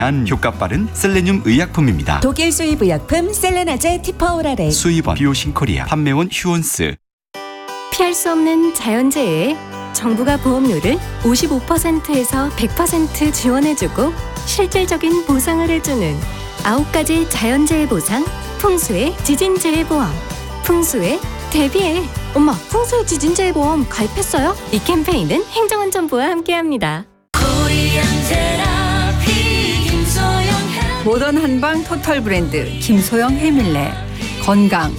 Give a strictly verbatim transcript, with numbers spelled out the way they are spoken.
안 효과 빠른 셀레늄 의약품입니다. 독일 수입 의약품 셀레나제 티퍼오랄에 수입원 비오신코리아 판매원 휴온스. 피할 수 없는 자연재해에 정부가 보험료를 오십오 퍼센트에서 백 퍼센트 지원해주고 실질적인 보상을 해주는 아홉 가지 자연재해 보상 풍수의 지진재해보험. 풍수의 대비해. 엄마, 풍수의 지진재해보험 가입했어요? 이 캠페인은 행정안전부와 함께합니다. 모던 한방 토탈 브랜드 김소영 해밀레. 건강,